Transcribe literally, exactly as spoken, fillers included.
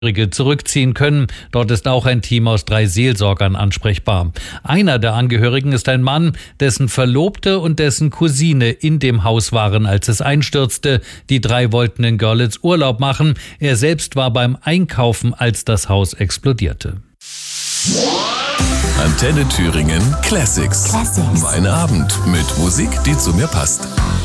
zurückziehen können. Dort ist auch ein Team aus drei Seelsorgern ansprechbar. Einer der Angehörigen ist ein Mann, dessen Verlobte und dessen Cousine in dem Haus waren, als es einstürzte. Die drei wollten in Görlitz Urlaub machen. Er selbst war beim Einkaufen, als das Haus explodierte. Antenne Thüringen Classics. Classics. Mein Abend mit Musik, die zu mir passt.